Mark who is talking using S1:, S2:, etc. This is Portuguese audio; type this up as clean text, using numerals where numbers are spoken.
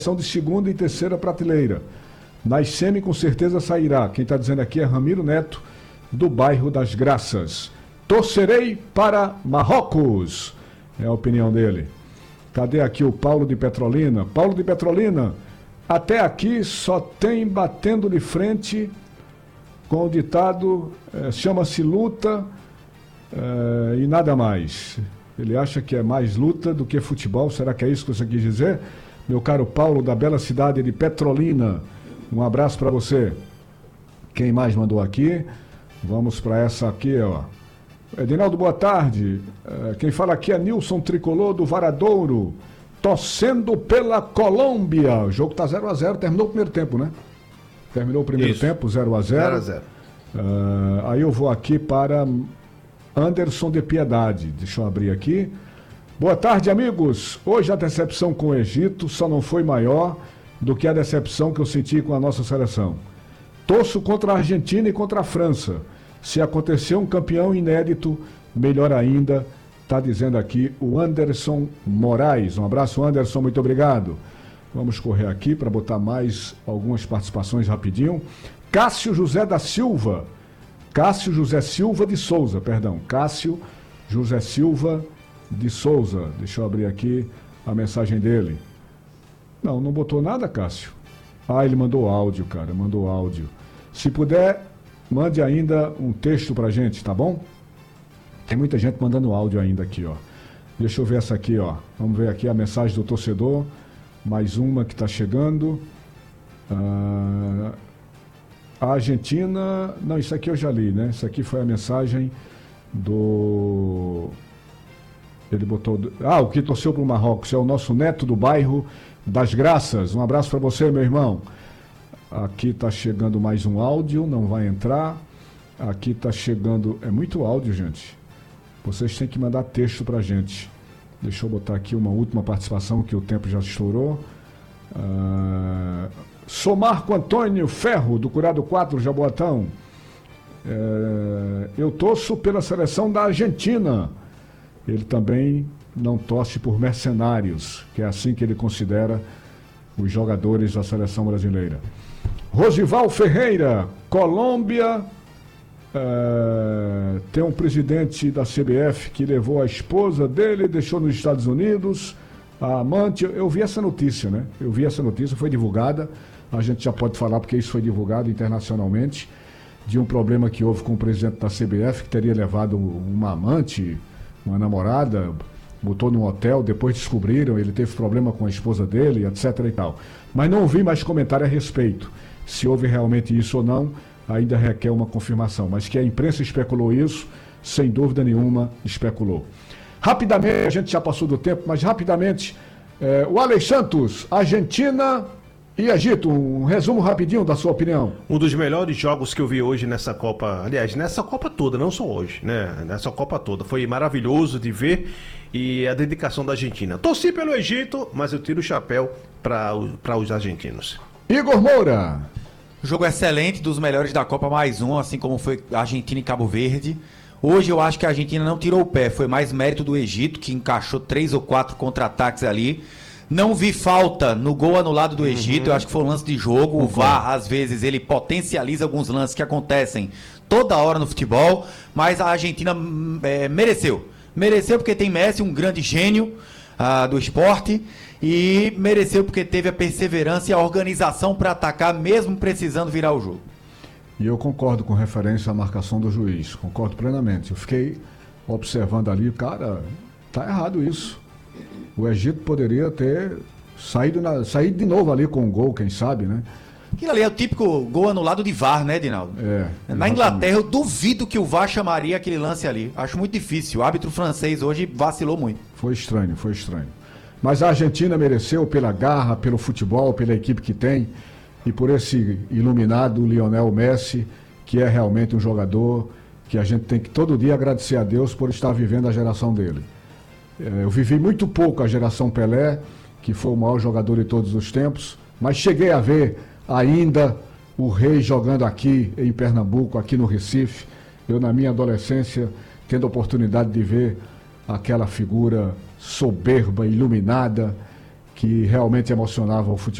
S1: são de segunda e terceira prateleira. Nas semi com certeza sairá. Quem está dizendo aqui é Ramiro Neto, do bairro das Graças. Torcerei para Marrocos, é a opinião dele. Cadê aqui o Paulo de Petrolina? Paulo de Petrolina, até aqui só tem batendo de frente com o ditado, chama-se luta e nada mais. Ele acha que é mais luta do que futebol. Será que é isso que você quis dizer? Meu caro Paulo, da bela cidade de Petrolina, um abraço para você. Quem mais mandou aqui? Vamos para essa aqui, ó. Edinaldo, boa tarde. Quem fala aqui é Nilson Tricolor do Varadouro, torcendo pela Colômbia. O jogo está 0-0, terminou o primeiro tempo, né? Terminou o primeiro tempo, 0-0. 0-0. Aí eu vou aqui para Anderson de Piedade. Deixa eu abrir aqui. Boa tarde, amigos. Hoje a decepção com o Egito só não foi maior do que a decepção que eu senti com a nossa seleção. Torço contra a Argentina e contra a França. Se acontecer um campeão inédito, melhor ainda, está dizendo aqui o Anderson Moraes. Um abraço, Anderson, muito obrigado. Vamos correr aqui para botar mais algumas participações rapidinho. Cássio José da Silva. Cássio José Silva de Souza, perdão. Cássio José Silva de Souza. Deixa eu abrir aqui a mensagem dele. Não botou nada, Cássio. Ele mandou áudio, cara, mandou áudio. Se puder, mande ainda um texto pra gente, tá bom? Tem muita gente mandando áudio ainda aqui, ó. Deixa eu ver essa aqui, ó. Vamos ver aqui a mensagem do torcedor. Mais uma que tá chegando. A Argentina... Não, isso aqui eu já li, né? Isso aqui foi a mensagem do... Ele botou... o que torceu pro Marrocos é o nosso Neto do bairro das Graças. Um abraço para você, meu irmão. Aqui está chegando mais um áudio, não vai entrar. Aqui está chegando... É muito áudio, gente. Vocês têm que mandar texto para a gente. Deixa eu botar aqui uma última participação, que o tempo já estourou. Sou Marco Antônio Ferro, do Curado 4, Jaboatão. Eu torço pela seleção da Argentina. Ele também não torce por mercenários, que é assim que ele considera os jogadores da seleção brasileira. Rosival Ferreira, Colômbia, tem um presidente da CBF que levou a esposa dele, deixou nos Estados Unidos, a amante. Eu vi essa notícia, né? Eu vi essa notícia, foi divulgada, a gente já pode falar porque isso foi divulgado internacionalmente, de um problema que houve com o presidente da CBF, que teria levado uma amante, uma namorada, botou num hotel, depois descobriram, ele teve problema com a esposa dele, etc e tal. Mas não vi mais comentário a respeito. Se houve realmente isso ou não, ainda requer uma confirmação. Mas que a imprensa especulou isso, sem dúvida nenhuma, especulou. Rapidamente, a gente já passou do tempo, mas rapidamente, o Alex Santos, Argentina e Egito, um resumo rapidinho da sua opinião.
S2: Um dos melhores jogos que eu vi hoje nessa Copa, aliás, nessa Copa toda, não só hoje, né? Nessa Copa toda. Foi maravilhoso de ver, e a dedicação da Argentina. Torci pelo Egito, mas eu tiro o chapéu para os argentinos.
S1: Igor Moura.
S3: Jogo excelente, dos melhores da Copa, mais um, assim como foi Argentina e Cabo Verde. Hoje eu acho que a Argentina não tirou o pé, foi mais mérito do Egito, que encaixou 3 ou 4 contra-ataques ali. Não vi falta no gol anulado do Egito, eu acho que foi um lance de jogo. O VAR, às vezes, ele potencializa alguns lances que acontecem toda hora no futebol, mas a Argentina mereceu. Mereceu porque tem Messi, um grande gênio do esporte, e mereceu porque teve a perseverança e a organização para atacar, mesmo precisando virar o jogo.
S1: E eu concordo com referência à marcação do juiz, concordo plenamente. Eu fiquei observando ali, cara, tá errado isso. O Egito poderia ter saído de novo ali com um gol, quem sabe, né?
S3: Aquilo ali é o típico gol anulado de VAR, né, Edinaldo? Na Inglaterra, eu duvido que o VAR chamaria aquele lance ali. Acho muito difícil. O árbitro francês hoje vacilou muito.
S1: Foi estranho, foi estranho. Mas a Argentina mereceu pela garra, pelo futebol, pela equipe que tem, e por esse iluminado Lionel Messi, que é realmente um jogador que a gente tem que todo dia agradecer a Deus por estar vivendo a geração dele. Eu vivi muito pouco a geração Pelé, que foi o maior jogador de todos os tempos, mas cheguei a ver ainda o Rei jogando aqui em Pernambuco, aqui no Recife. Eu, na minha adolescência, tendo a oportunidade de ver aquela figura soberba, iluminada, que realmente emocionavam o futebol